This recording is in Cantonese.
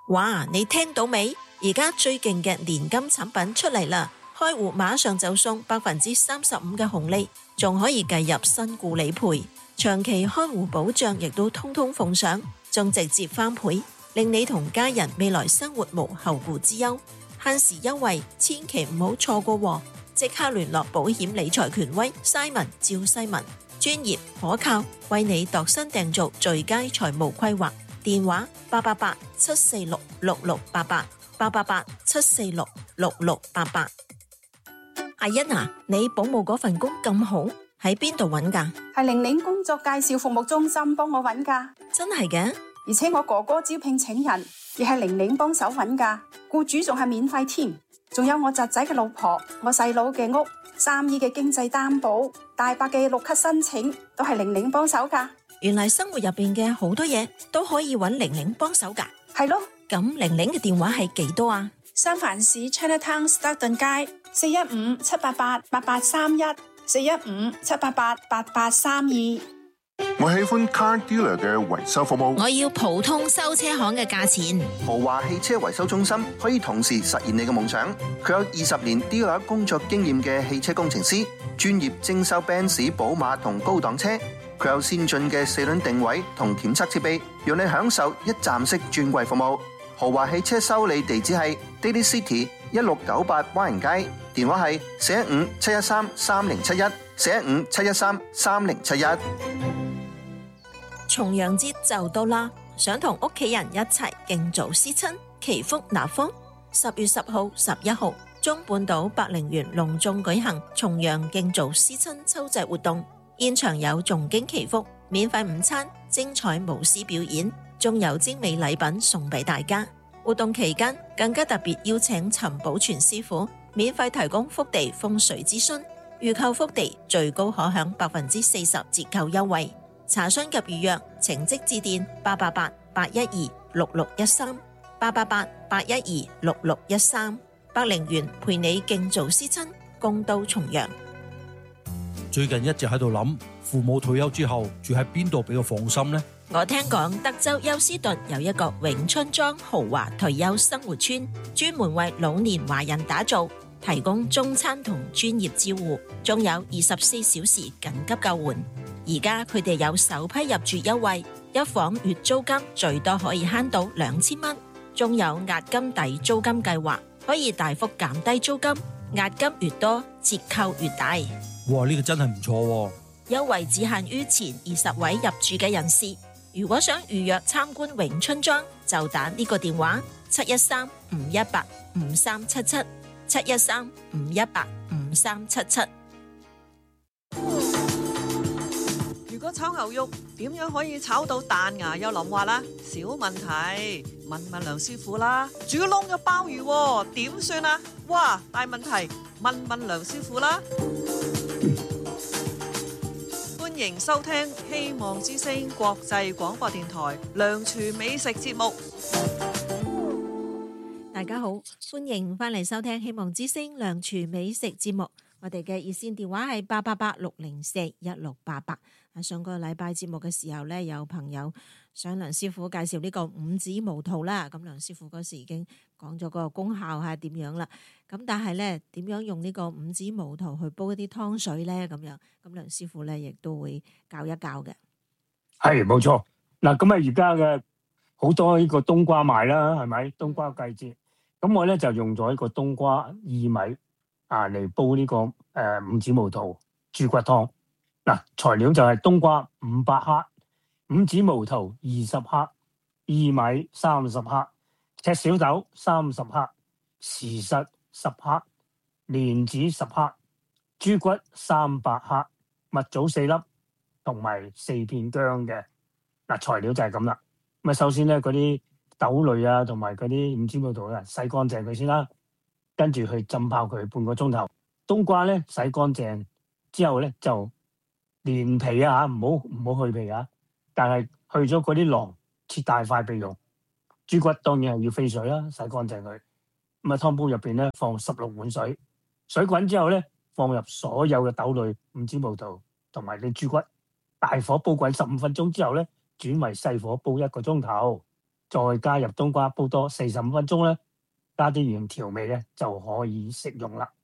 哇，你聽到未？而家最勁嘅年金產品出嚟啦！開戶馬上就送35%嘅紅利，仲可以計入身故理賠，長期開戶保障亦都通通奉上，仲直接翻倍，令你同家人未來生活無後顧之憂。限時優惠，千祈唔好錯過喎！即刻聯絡保險理財權威Simon趙世文，專業可靠，為你度身訂造最佳財務規劃。電話888-746-6688，888-746-6688。阿欣啊，你保姆嗰份工咁好，喺邊度揾㗎？ 係玲玲工作介紹服務中心幫我揾㗎。 真係嘅？ 而且我哥哥招聘請人，亦係玲玲幫手揾㗎，僱主仲係免費添。仲有我侄仔嘅老婆，我細佬嘅屋，3億嘅經濟擔保，大伯嘅綠卡申請，都係玲玲幫手㗎。 原來生活入邊嘅好多嘢都可以揾玲玲幫手㗎。 係咯。 咁玲玲嘅電話係幾多啊？ 三藩市 Chinatown Stockton 街415-788-8832，415-788-8832。 我喜歡 Car Dealer 嘅維修服務。 我要普通修車行嘅價錢。 豪華汽車維修中心可以同時實現你嘅夢想。佢有20年 dealer 工作經驗嘅汽車工程師，專業徵收 Benz、寶馬同高檔車。佢有先進嘅4輪定位同檢測設備，讓你享受一站式專櫃服務。豪華汽車修理地址係 Daly City 1698灣人街，電話係415-713-3071，415-713-3071。 重陽節就到啦，想同屋企人一齊敬祖思親，祈福納福。10月10號、11號，中半島百靈園隆重舉行重陽敬祖思親秋祭活動，現場有誦經祈福、免費午餐、精彩舞獅表演，仲有精美禮品送俾大家。活動期間更加特別邀請陳寶全師傅免費提供福地風水諮詢，預購福地最高可享40%折扣優惠。查詢及預約請即致電888-812-6613，888-812-6613。百靈園陪你敬祖思親，共度重陽。 最近一直喺度諗，父母退休之後住喺邊度比較放心呢？ 我聽講德州休斯頓有一個永春莊豪華退休生活村，專門為老年華人打造，提供中餐同專業照護，仲有24小時緊急救援。而家佢哋有首批入住優惠，一房月租金最多可以慳到2000蚊，仲有押金抵租金計劃，可以大幅減低租金，押金越多折扣越大。 哇，呢個真係唔錯喎！ 優惠只限於前20位入住嘅人士。如果想預約參觀永春莊，就打呢個電話713-518-5377，713-518-5377。 如果炒牛肉點樣可以炒到彈牙又腍滑啦？小問題，問問梁師傅啦。煮燶咗鮑魚點算啊？哇，大問題，問問梁師傅啦。歡迎收聽希望之聲國際廣播電台梁廚美食節目。 大家好，歡迎翻嚟收聽希望之聲梁廚美食節目。我哋嘅熱線電話係888-604-1688。上個禮拜節目嘅時候呢，有朋友想梁師傅介紹呢個五子毛肚啦。咁梁師傅嗰時已經講咗個功效係點樣啦。咁但係呢，點樣用呢個五子毛肚去煲一啲湯水呢？咁樣咁梁師傅呢亦都會教一教嘅。 係冇錯。嗱，咁啊而家嘅好多呢個冬瓜賣啦，係咪？冬瓜季節，咁我咧就用咗呢個冬瓜薏米嚟煲呢個五子毛肚豬骨湯。嗱，材料就係冬瓜500克、五子毛肚20克、薏米30克、赤小豆30克、時實10克、蓮子10克、豬骨300克、蜜棗4粒，同埋4片薑嘅。嗱，材料就係咁啦。咁啊，首先咧嗰啲豆類啊，同埋嗰啲五子毛肚咧，洗乾淨佢先啦。跟住去浸泡佢半個鐘頭。冬瓜咧洗乾淨之後咧就連皮啊，唔好去皮啊。但係去咗嗰啲囊，切大塊備用。豬骨當然係要飛水啦，洗乾淨佢。咁啊，湯煲入邊咧放16碗水，水滾之後咧放入所有嘅豆類、五子毛肚同埋啲豬骨，大火煲滾15分鐘之後咧，轉為細火煲1個鐘頭， 再加入冬瓜煲多45分鐘咧，加啲鹽調味咧就可以食用啦。